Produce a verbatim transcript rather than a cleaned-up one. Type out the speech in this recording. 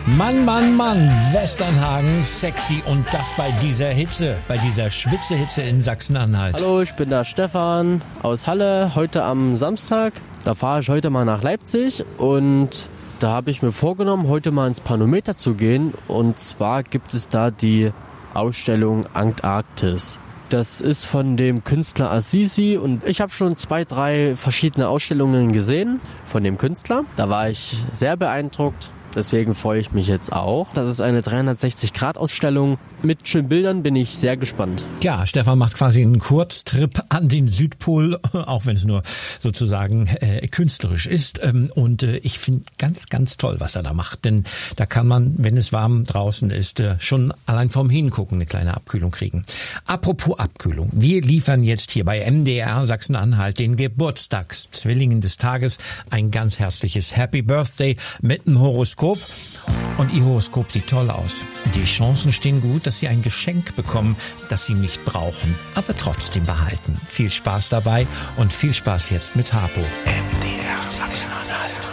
Mann, Mann, Mann, Westernhagen, sexy und das bei dieser Hitze, bei dieser Schwitzehitze in Sachsen-Anhalt. Hallo, ich bin der Stefan aus Halle, heute am Samstag. Da fahre ich heute mal nach Leipzig und da habe ich mir vorgenommen, heute mal ins Panometer zu gehen. Und zwar gibt es da die Ausstellung Antarktis. Das ist von dem Künstler Assisi und ich habe schon zwei, drei verschiedene Ausstellungen gesehen von dem Künstler. Da war ich sehr beeindruckt. Deswegen freue ich mich jetzt auch. Das ist eine dreihundertsechzig Grad Ausstellung. Mit schönen Bildern bin ich sehr gespannt. Ja, Stefan macht quasi einen Kurztrip an den Südpol, auch wenn es nur sozusagen äh, künstlerisch ist. Ähm, und äh, ich finde ganz, ganz toll, was er da macht. Denn da kann man, wenn es warm draußen ist, äh, schon allein vom Hingucken eine kleine Abkühlung kriegen. Apropos Abkühlung. Wir liefern jetzt hier bei M D R Sachsen-Anhalt den Geburtstagszwillingen des Tages ein ganz herzliches Happy Birthday mit einem Horoskop. Und Ihr Horoskop sieht toll aus. Die Chancen stehen gut, dass Sie ein Geschenk bekommen, das Sie nicht brauchen, aber trotzdem behalten. Viel Spaß dabei und viel Spaß jetzt mit Harpo. M D R Sachsen-Anhalt.